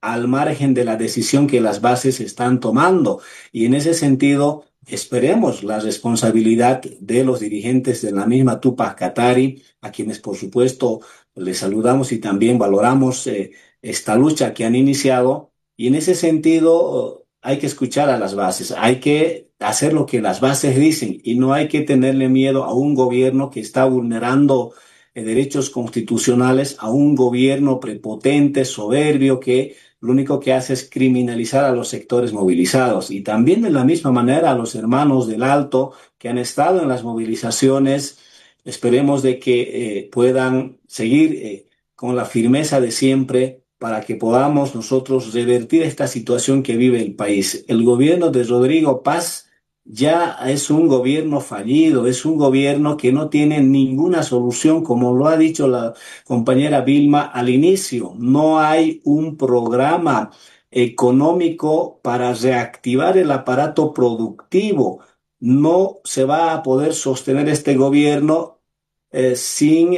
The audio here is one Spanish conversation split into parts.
al margen de la decisión que las bases están tomando. Y en ese sentido, esperemos la responsabilidad de los dirigentes de la misma Tupac Katari, a quienes por supuesto les saludamos y también valoramos esta lucha que han iniciado. Y en ese sentido, hay que escuchar a las bases, hay que hacer lo que las bases dicen y no hay que tenerle miedo a un gobierno que está vulnerando derechos constitucionales, a un gobierno prepotente, soberbio, que lo único que hace es criminalizar a los sectores movilizados y también de la misma manera a los hermanos del Alto que han estado en las movilizaciones. Esperemos de que puedan seguir con la firmeza de siempre para que podamos nosotros revertir esta situación que vive el país. El gobierno de Rodrigo Paz ya es un gobierno fallido, es un gobierno que no tiene ninguna solución, como lo ha dicho la compañera Vilma al inicio. No hay un programa económico para reactivar el aparato productivo. No se va a poder sostener este gobierno sin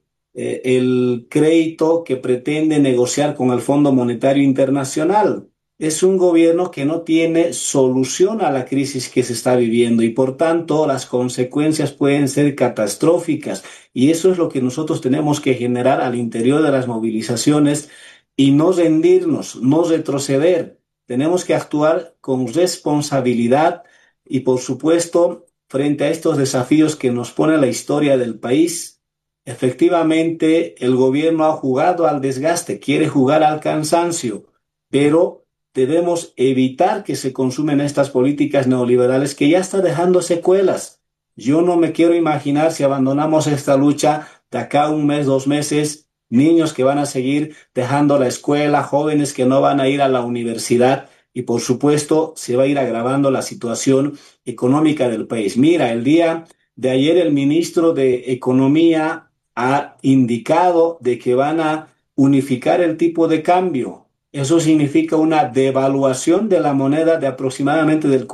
el crédito que pretende negociar con el Fondo Monetario Internacional. Es un gobierno que no tiene solución a la crisis que se está viviendo y por tanto las consecuencias pueden ser catastróficas y eso es lo que nosotros tenemos que generar al interior de las movilizaciones y no rendirnos, no retroceder. Tenemos que actuar con responsabilidad y por supuesto frente a estos desafíos que nos pone la historia del país. Efectivamente, el gobierno ha jugado al desgaste, quiere jugar al cansancio, pero debemos evitar que se consumen estas políticas neoliberales que ya está dejando secuelas. Yo no me quiero imaginar si abandonamos esta lucha de acá un mes, 2 meses, niños que van a seguir dejando la escuela, jóvenes que no van a ir a la universidad y por supuesto se va a ir agravando la situación económica del país. Mira, el día de ayer el ministro de Economía ha indicado de que van a unificar el tipo de cambio. Eso significa una devaluación de la moneda de aproximadamente del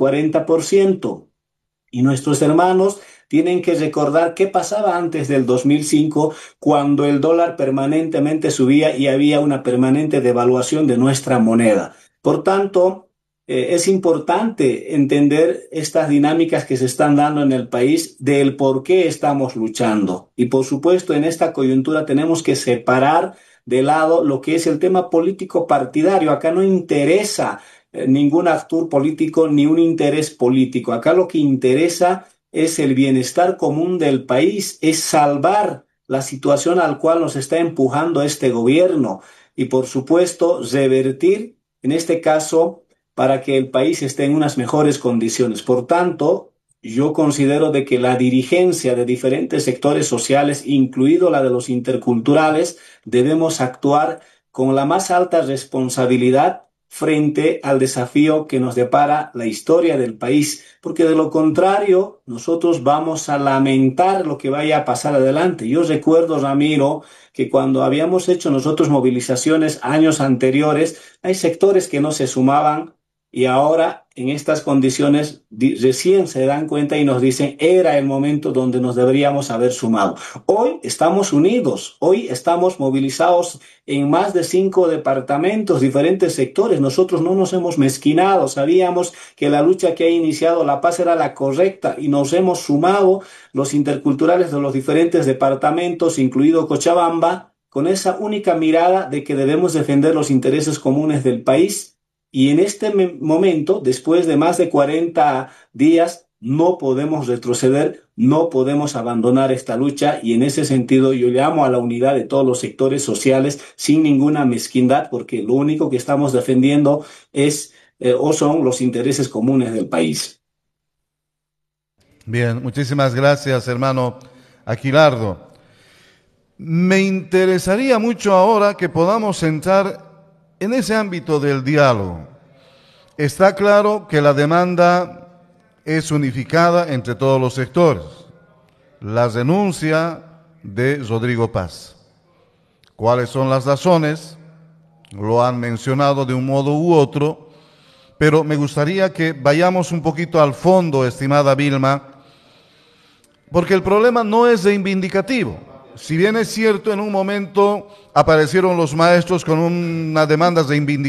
40%. Y nuestros hermanos tienen que recordar qué pasaba antes del 2005, cuando el dólar permanentemente subía y había una permanente devaluación de nuestra moneda. Por tanto, es importante entender estas dinámicas que se están dando en el país del por qué estamos luchando. Y por supuesto, en esta coyuntura tenemos que separar de lado lo que es el tema político partidario. Acá no interesa ningún actor político ni un interés político. Acá lo que interesa es el bienestar común del país, es salvar la situación al cual nos está empujando este gobierno y por supuesto revertir, en este caso, para que el país esté en unas mejores condiciones. Por tanto, yo considero de que la dirigencia de diferentes sectores sociales, incluido la de los interculturales, debemos actuar con la más alta responsabilidad frente al desafío que nos depara la historia del país, porque de lo contrario nosotros vamos a lamentar lo que vaya a pasar adelante. Yo recuerdo, Ramiro, que cuando habíamos hecho nosotros movilizaciones años anteriores, hay sectores que no se sumaban y ahora en estas condiciones recién se dan cuenta y nos dicen era el momento donde nos deberíamos haber sumado. Hoy estamos unidos, hoy estamos movilizados en más de 5 departamentos, diferentes sectores. Nosotros no nos hemos mezquinado, sabíamos que la lucha que ha iniciado La Paz era la correcta y nos hemos sumado los interculturales de los diferentes departamentos, incluido Cochabamba, con esa única mirada de que debemos defender los intereses comunes del país. Y en este momento, después de más de 40 días, no podemos retroceder, no podemos abandonar esta lucha y en ese sentido yo llamo a la unidad de todos los sectores sociales sin ninguna mezquindad porque lo único que estamos defendiendo es o son los intereses comunes del país. Bien, muchísimas gracias, hermano Aquilardo. Me interesaría mucho ahora que podamos entrar en ese ámbito del diálogo. Está claro que la demanda es unificada entre todos los sectores. La renuncia de Rodrigo Paz. ¿Cuáles son las razones? Lo han mencionado de un modo u otro, pero me gustaría que vayamos un poquito al fondo, estimada Vilma, porque el problema no es reivindicativo. Si bien es cierto, en un momento aparecieron los maestros con una demanda reivindicativa,